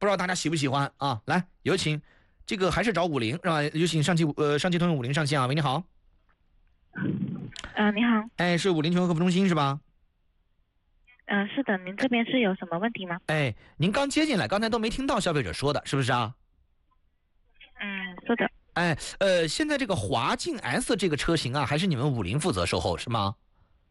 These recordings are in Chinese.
知道大家喜不喜欢啊？来，有请这个还是找50是吧？有请上汽通用50上线啊。喂，你好。 你好。 哎，是50全国客服中心是吧？ 是的，您这边是有什么问题吗？ 哎，您刚接进来，刚才都没听到消费者说的，是不是啊？ 是的。 哎，现在这个华境 S 这个车型啊，还是你们50负责售后是吗？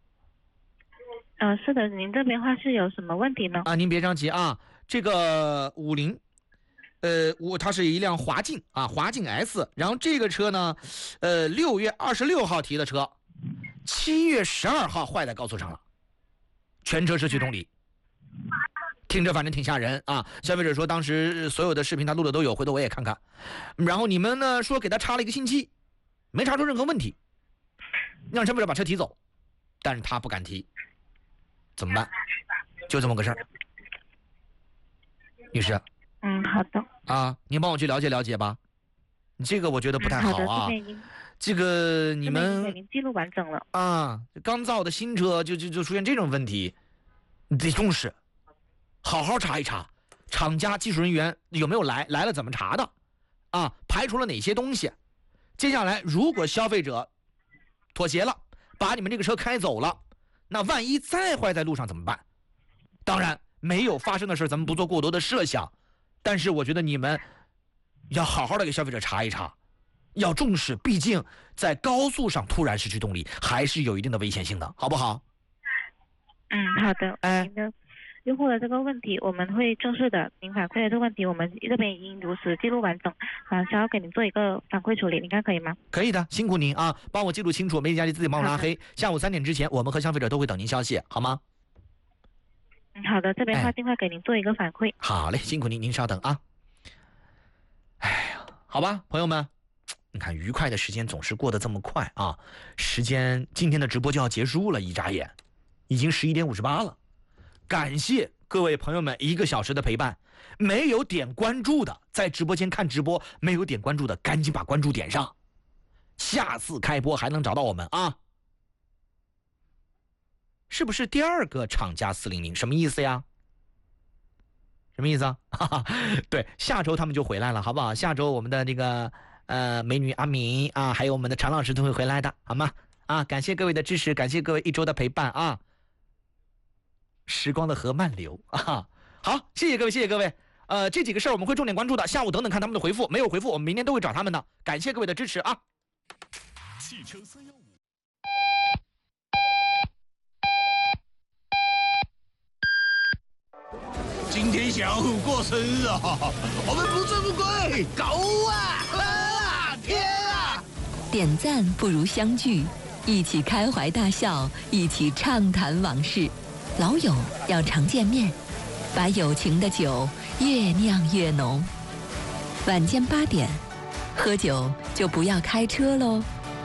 是的，您这边话是有什么问题呢？ 啊，您别着急啊，这个50，它是一辆华境啊，华境 S， 然后这个车呢，6月26号提的车，7月12号坏在高速上了，全车失去动力。听着反正挺吓人啊！消费者说当时所有的视频他录的都有，回头我也看看。然后你们呢说给他查了1个星期，没查出任何问题，让消费者把车提走，但是他不敢提，怎么办？就这么个事儿，女士。 好的。 啊，您帮我去了解了解吧，这个我觉得不太好啊。 好的， 这个你们给您记录完整了啊，刚造的新车就出现这种问题，你得重视。好好查一查，厂家技术人员有没有来了怎么查的，啊，排除了哪些东西。接下来如果消费者妥协了，把你们这个车开走了，那万一再坏在路上怎么办？当然没有发生的事咱们不做过多的设想，但是我觉得你们要好好的给消费者查一查，要重视，毕竟在高速上突然失去动力还是有一定的危险性的，好不好？ 好的。 哎， 用户的这个问题我们会正式的，您反馈的这个问题我们这边已经如实记录完整，想要给您做一个反馈处理，您看可以吗？ 可以的，辛苦您啊，帮我记录清楚，没加你自己帮我拉黑。下午3点之前，我们和消费者都会等您消息，好吗？ 好的，这边话尽快给您做一个反馈。 好嘞，辛苦您，您稍等啊。哎呀，好吧，朋友们，你看愉快的时间总是过得这么快啊，今天的直播就要结束了，一眨眼已经11点58了。感谢各位朋友们1个小时的陪伴，没有点关注的，在直播间看直播没有点关注的，赶紧把关注点上，下次开播还能找到我们啊。是不是第2个厂家400？什么意思呀？什么意思啊？哈哈，对，下周他们就回来了，好不好？下周我们的这个美女阿敏啊，还有我们的常老师都会回来的，好吗？啊，感谢各位的支持，感谢各位1周的陪伴啊！时光的河慢流啊！好，谢谢各位，谢谢各位。这几个事儿我们会重点关注的，下午等等看他们的回复，没有回复我们明天都会找他们的。感谢各位的支持啊！汽车315。 今天小虎过生日啊，我们不醉不归，狗啊！天啊！ 点赞不如相聚，一起开怀大笑，一起畅谈往事。老友要常见面，把友情的酒越酿越浓。晚间8点，喝酒就不要开车喽。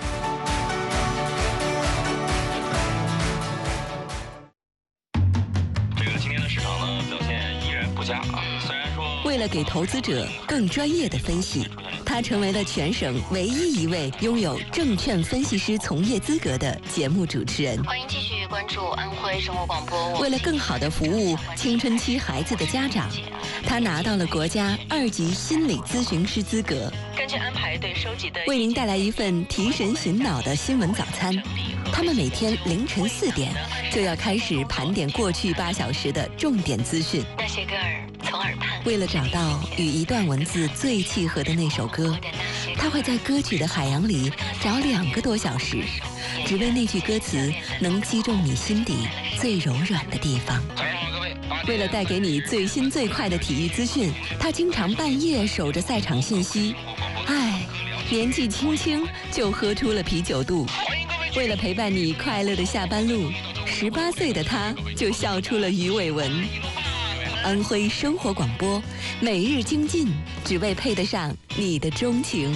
这个今天的市场呢表现依然不佳啊，虽然说为了给投资者更专业的分析，他成为了全省唯一一位拥有证券分析师从业资格的节目主持人。 欢迎继续关注安徽生活广播。 为了更好地服务青春期孩子的家长，他拿到了国家2级心理咨询师资格。 根据安排对收集的， 为您带来一份提神醒脑的新闻早餐。他们每天凌晨4点就要开始盘点过去8小时的重点资讯。 那些歌儿从耳畔。 为了找到与一段文字最契合的那首歌，他会在歌曲的海洋里找2个多小时，只为那句歌词能击中你心底最柔软的地方。为了带给你最新最快的体育资讯，他经常半夜守着赛场信息。年纪轻轻就喝出了啤酒肚。为了陪伴你快乐的下班路，18岁的他就笑出了鱼尾纹。安徽生活广播，每日精进，只为配得上你的钟情。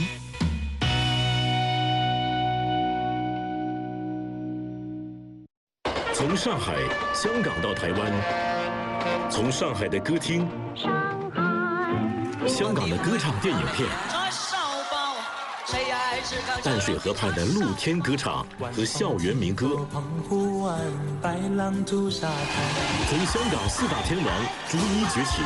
从上海、香港到台湾，从上海的歌厅、香港的歌唱电影片，淡水河畔的露天歌唱和校园民歌，从香港4大天王逐一崛起。